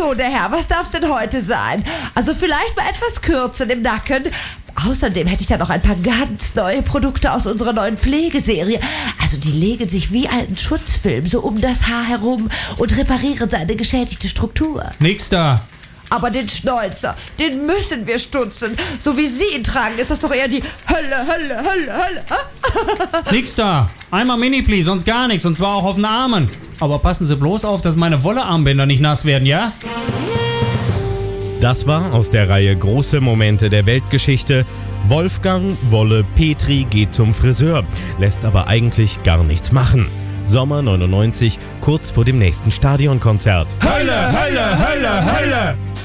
So, der Herr, was darf's denn heute sein? Also vielleicht mal etwas kürzer im Nacken. Außerdem hätte ich da noch ein paar ganz neue Produkte aus unserer neuen Pflegeserie. Also die legen sich wie einen Schutzfilm so um das Haar herum und reparieren seine geschädigte Struktur. Nix da. Aber den Schnäuzer, den müssen wir stutzen. So wie Sie ihn tragen, ist das doch eher die Hölle. Nix da. Einmal Mini, please, sonst gar nichts. Und zwar auch auf den Armen. Aber passen Sie bloß auf, dass meine Wollearmbänder nicht nass werden, ja? Das war aus der Reihe Große Momente der Weltgeschichte. Wolfgang Wolle Petri geht zum Friseur, lässt aber eigentlich gar nichts machen. Sommer 99, kurz vor dem nächsten Stadionkonzert. Hölle, Hölle, Hölle, Hölle!